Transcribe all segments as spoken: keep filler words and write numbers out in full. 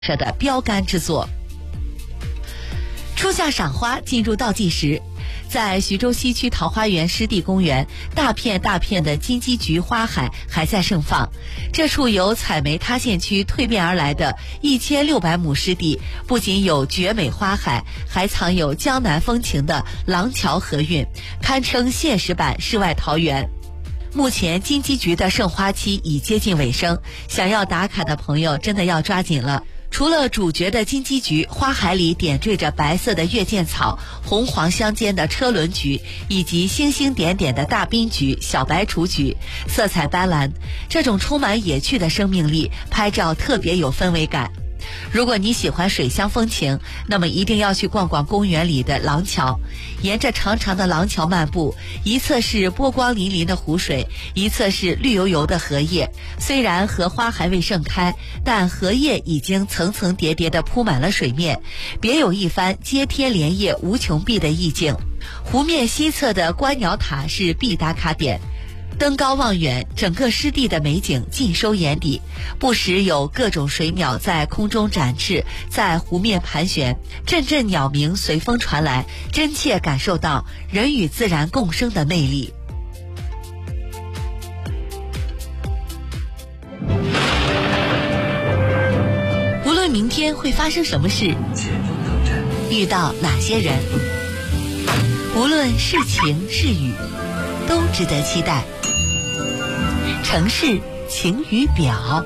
设的标杆之作。初夏赏花进入倒计时，在徐州西区桃花源湿地公园，大片大片的金鸡菊花海还在盛放。这处由采煤塌陷区蜕变而来的一千六百亩湿地，不仅有绝美花海，还藏有江南风情的廊桥河韵，堪称现实版世外桃源。目前金鸡菊的盛花期已接近尾声，想要打卡的朋友真的要抓紧了。除了主角的金鸡菊，花海里点缀着白色的月见草、红黄相间的车轮菊，以及星星点点的大滨菊、小白雏菊，色彩斑斓。这种充满野趣的生命力，拍照特别有氛围感。如果你喜欢水乡风情，那么一定要去逛逛公园里的廊桥。沿着长长的廊桥漫步，一侧是波光粼粼的湖水，一侧是绿油油的荷叶。虽然荷花还未盛开，但荷叶已经层层叠叠地铺满了水面，别有一番接天莲叶无穷碧的意境。湖面西侧的观鸟塔是必打卡点，登高望远，整个湿地的美景尽收眼底，不时有各种水鸟在空中展翅，在湖面盘旋，阵阵鸟鸣随风传来，真切感受到人与自然共生的魅力。无论明天会发生什么事，遇到哪些人，无论是晴是雨，都值得期待。城市晴雨表。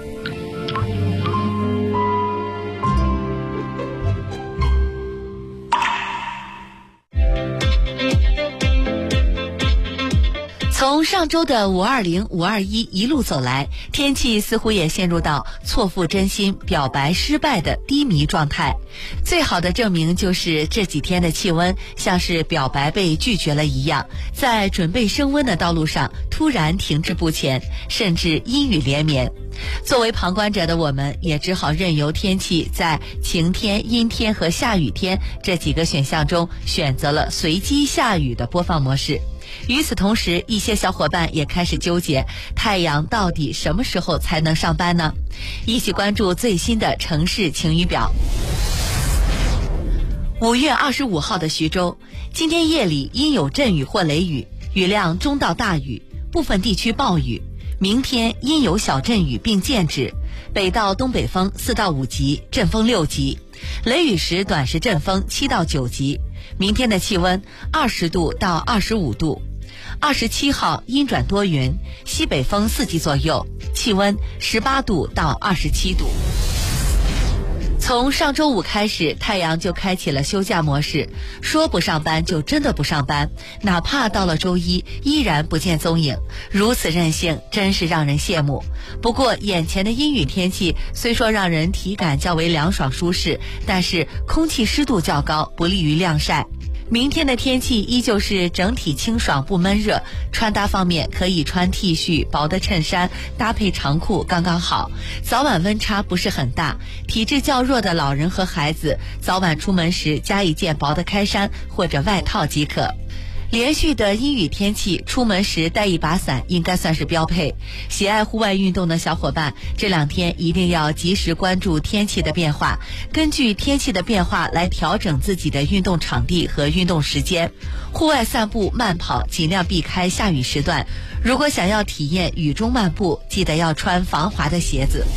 从上周的五二零、五二一一路走来，天气似乎也陷入到错付真心、表白失败的低迷状态。最好的证明就是这几天的气温像是表白被拒绝了一样，在准备升温的道路上突然停滞不前，甚至阴雨连绵。作为旁观者的我们，也只好任由天气在晴天、阴天和下雨天这几个选项中选择了随机下雨的播放模式。与此同时，一些小伙伴也开始纠结，太阳到底什么时候才能上班呢？一起关注最新的城市晴雨表。五月二十五号的徐州，今天夜里阴有阵雨或雷雨，雨量中到大雨，部分地区暴雨。明天阴有小阵雨并见止，北到东北风四到五级，阵风六级，雷雨时短时阵风七到九级。明天的气温二十度到二十五度。二十七号阴转多云，西北风四级左右，气温十八度到二十七度。从上周五开始，太阳就开启了休假模式，说不上班就真的不上班，哪怕到了周一依然不见踪影，如此任性真是让人羡慕。不过眼前的阴雨天气虽说让人体感较为凉爽舒适，但是空气湿度较高，不利于晾晒。明天的天气依旧是整体清爽不闷热，穿搭方面可以穿 T 恤、薄的衬衫搭配长裤刚刚好，早晚温差不是很大，体质较弱的老人和孩子早晚出门时加一件薄的开衫或者外套即可。连续的阴雨天气，出门时带一把伞应该算是标配。喜爱户外运动的小伙伴，这两天一定要及时关注天气的变化，根据天气的变化来调整自己的运动场地和运动时间。户外散步、慢跑尽量避开下雨时段。如果想要体验雨中漫步，记得要穿防滑的鞋子。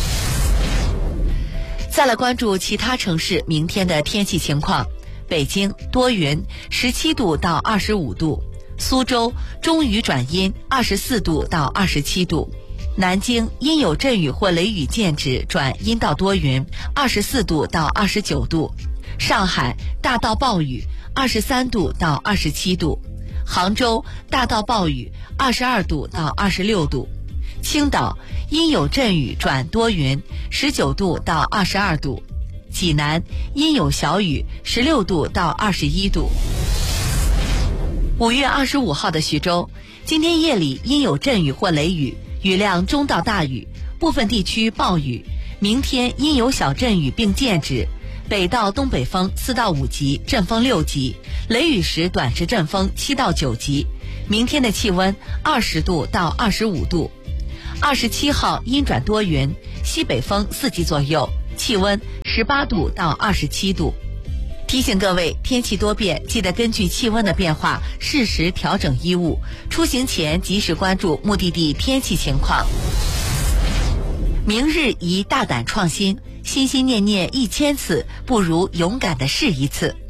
再来关注其他城市明天的天气情况。北京多云，十七度到二十五度；苏州中雨转阴，二十四度到二十七度；南京阴有阵雨或雷雨见止，转阴到多云，二十四度到二十九度；上海大到暴雨，二十三度到二十七度；杭州大到暴雨，二十二度到二十六度；青岛阴有阵雨转多云，十九度到二十二度。济南阴有小雨，十六度到二十一度。五月二十五号的徐州，今天夜里阴有阵雨或雷雨，雨量中到大雨，部分地区暴雨。明天阴有小阵雨并见止，北到东北风四到五级，阵风六级，雷雨时短时阵风七到九级。明天的气温二十度到二十五度。二十七号阴转多云，西北风四级左右。 气温十八度到二十七度。提醒各位，天气多变，记得根据气温的变化适时调整衣物，出行前及时关注目的地天气情况。明日宜大胆创新，心心念念一千次，不如勇敢的试一次。